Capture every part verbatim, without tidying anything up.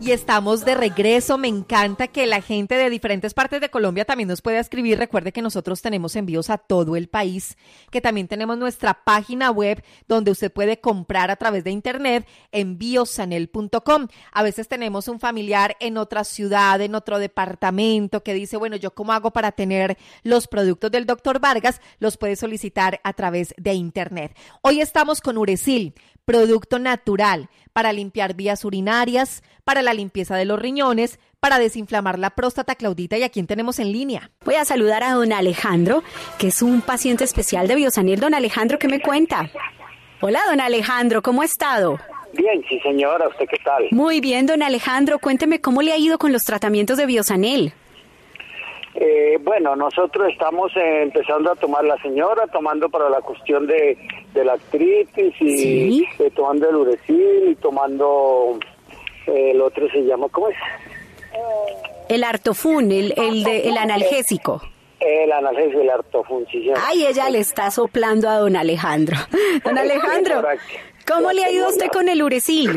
Y estamos de regreso. Me encanta que la gente de diferentes partes de Colombia también nos pueda escribir. Recuerde que nosotros tenemos envíos a todo el país, que también tenemos nuestra página web donde usted puede comprar a través de internet en biosanel punto com. A veces tenemos un familiar en otra ciudad, en otro departamento, que dice, bueno, ¿yo cómo hago para tener los productos del doctor Vargas? Los puede solicitar a través de internet. Hoy estamos con Uresil, producto natural para limpiar vías urinarias, para la limpieza de los riñones, para desinflamar la próstata. Claudita, ¿y a quién tenemos en línea? Voy a saludar a don Alejandro, que es un paciente especial de Biosanel. Don Alejandro, ¿qué me cuenta? Hola, don Alejandro, ¿cómo ha estado? Bien, sí señora, ¿usted qué tal? Muy bien, don Alejandro, cuénteme cómo le ha ido con los tratamientos de Biosanel. Eh, bueno, nosotros estamos eh, empezando a tomar, la señora tomando para la cuestión de, de la artritis y ¿Sí? eh, tomando el Uresil y tomando eh, el otro se llama, ¿cómo es? El Artofun, el, el, de, el analgésico. El analgésico, el Artofun, sí señora. Ay, ella le está soplando a don Alejandro. Don Alejandro, ¿cómo le ha ido a usted con el Uresil?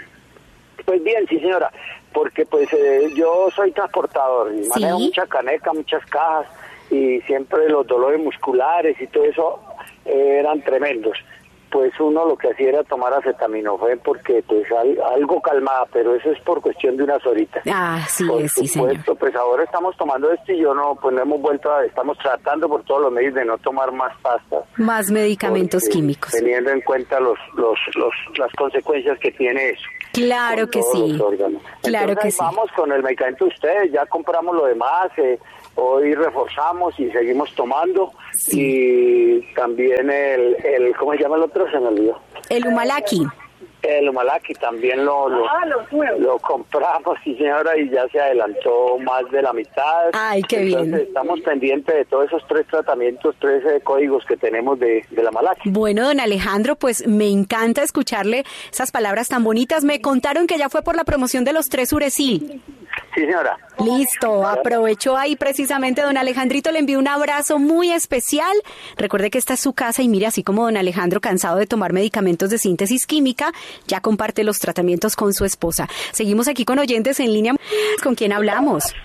Pues bien, sí señora, porque pues eh, yo soy transportador y ¿Sí? manejo mucha caneca, muchas cajas y siempre los dolores musculares y todo eso eh, eran tremendos. Pues uno lo que hacía era tomar acetaminofén porque pues al, algo calmaba, pero eso es por cuestión de unas horitas. Ah, sí, por es, sí, señor. supuesto, pues ahora estamos tomando esto y yo no, pues no hemos vuelto a, estamos tratando por todos los medios de no tomar más pastas. Más medicamentos porque, químicos. Teniendo en cuenta los, los, los, las consecuencias que tiene eso. Claro que sí. Claro Entonces, que sí. vamos con el medicamento de ustedes, ya compramos lo demás, eh, hoy reforzamos y seguimos tomando. Sí. Y también el, el, ¿cómo se llama el otro? Se me olvidó. El Humalaki. El Humalaki también lo, lo, ah, lo compramos, sí señora, y ya se adelantó más de la mitad. Ay, qué Entonces, bien. estamos pendientes de todos esos tres tratamientos, tres eh, códigos que tenemos de, de la Humalaki. Bueno, don Alejandro, pues me encanta escucharle esas palabras tan bonitas. Me contaron que ya fue por la promoción de los tres Uresil. Sí, señora. Listo, aprovechó ahí precisamente, don Alejandrito, le envío un abrazo muy especial. Recuerde que esta es su casa y mire, así como don Alejandro, cansado de tomar medicamentos de síntesis química, ya comparte los tratamientos con su esposa. Seguimos aquí con oyentes en línea. ¿Con quién hablamos?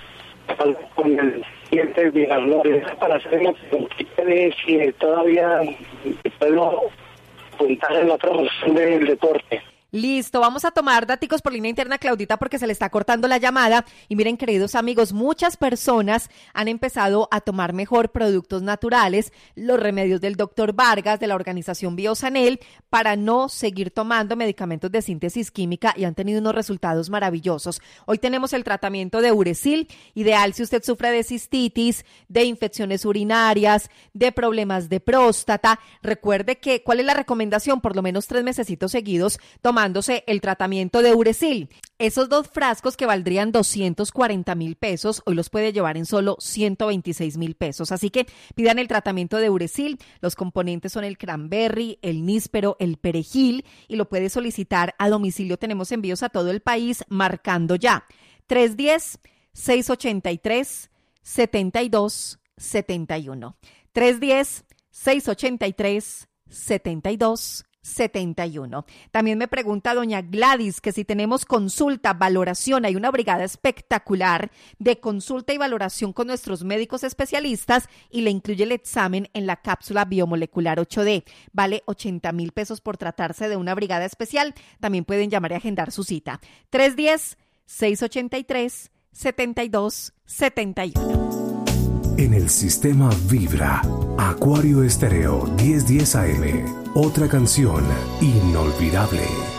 Con el cliente Villalobos, para hacer una preguntita de si todavía puedo apuntar en la promoción del deporte. Listo, vamos a tomar daticos por línea interna, Claudita, porque se le está cortando la llamada. Y miren, queridos amigos, muchas personas han empezado a tomar mejor productos naturales, los remedios del doctor Vargas, de la organización Biosanel, para no seguir tomando medicamentos de síntesis química y han tenido unos resultados maravillosos. Hoy tenemos el tratamiento de Uresil, ideal si usted sufre de cistitis, de infecciones urinarias, de problemas de próstata. Recuerde que, ¿cuál es la recomendación? Por lo menos tres mesecitos seguidos, tomar tomándose el tratamiento de Uresil. Esos dos frascos que valdrían doscientos cuarenta mil pesos, hoy los puede llevar en solo ciento veintiséis mil pesos. Así que pidan el tratamiento de Uresil. Los componentes son el cranberry, el níspero, el perejil y lo puede solicitar a domicilio. Tenemos envíos a todo el país marcando ya tres uno cero, seis ocho tres, siete dos siete uno. tres uno cero, seis ocho tres, siete dos setenta y uno. También me pregunta doña Gladys que si tenemos consulta, valoración, hay una brigada espectacular de consulta y valoración con nuestros médicos especialistas y le incluye el examen en la cápsula biomolecular ocho D. Vale ochenta mil pesos por tratarse de una brigada especial. También pueden llamar y agendar su cita. tres uno cero, seis ocho tres, siete dos siete uno. En el sistema Vibra, Acuario Estéreo diez diez A M, otra canción inolvidable.